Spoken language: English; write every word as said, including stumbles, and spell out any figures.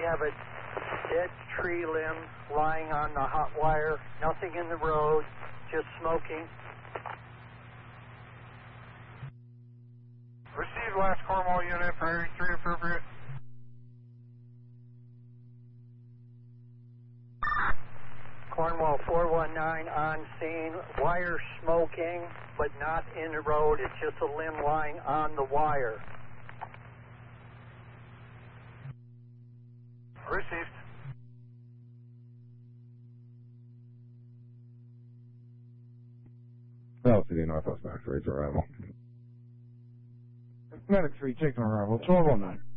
have a dead tree limb lying on the hot wire, nothing in the road, just smoking. Receive last Cornwall unit, priority three appropriate. Cornwall four one nine on scene, wire smoking, but not in the road, it's just a limb lying on the wire. Received. Velocity Northwest Max, raise arrival. Medic three, taking arrival, twelve oh nine.